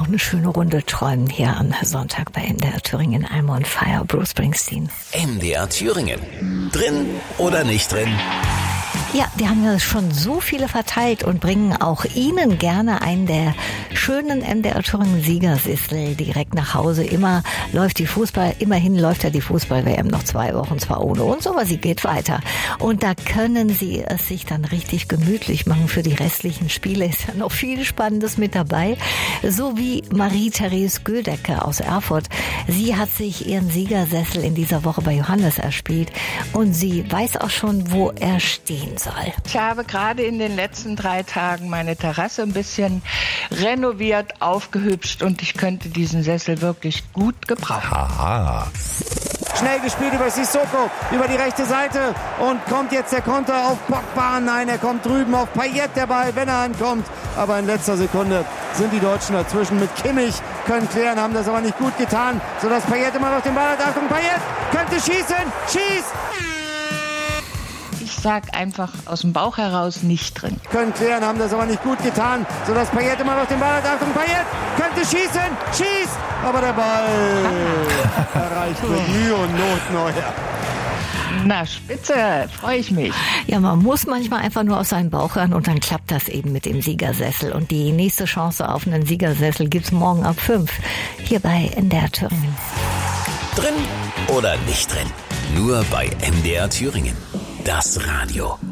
eine schöne Runde träumen hier am Sonntag bei MDR Thüringen. I'm on Fire, Bruce Springsteen. MDR Thüringen. Drin oder nicht drin? Ja, wir haben ja schon so viele verteilt und bringen auch Ihnen gerne einen der schönen MDR Thüringen Siegersessel direkt nach Hause. Immerhin läuft ja die Fußball-WM noch 2 Wochen, zwar ohne uns, aber sie geht weiter. Und da können Sie es sich dann richtig gemütlich machen für die restlichen Spiele. Ist ja noch viel Spannendes mit dabei. So wie Marie-Therese Gödecke aus Erfurt. Sie hat sich ihren Siegersessel in dieser Woche bei Johannes erspielt und sie weiß auch schon, wo er stehen soll. Ich habe gerade in den letzten 3 Tagen meine Terrasse ein bisschen renoviert, aufgehübscht und ich könnte diesen Sessel wirklich gut gebrauchen. Aha. Schnell gespielt über Sissoko, über die rechte Seite und kommt jetzt der Konter auf Pogba. Nein, er kommt drüben auf Payet, der Ball, wenn er ankommt. Aber in letzter Sekunde sind die Deutschen dazwischen mit Kimmich, können klären, haben das aber nicht gut getan, sodass Payet immer noch den Ball hat. Achtung, Payet könnte schießen, schießt! Ich sag einfach aus dem Bauch heraus nicht drin. Können klären, haben das aber nicht gut getan, sodass Payet immer noch den Ball hat. Achtung, Payet könnte schießen, schießt! Aber der Ball erreicht mit Mühe und Not Neuer. Na, spitze, freue ich mich. Ja, man muss manchmal einfach nur auf seinen Bauch hören und dann klappt das eben mit dem Siegersessel. Und die nächste Chance auf einen Siegersessel gibt's morgen ab 5 hier bei MDR Thüringen. Drin oder nicht drin? Nur bei MDR Thüringen. Das Radio.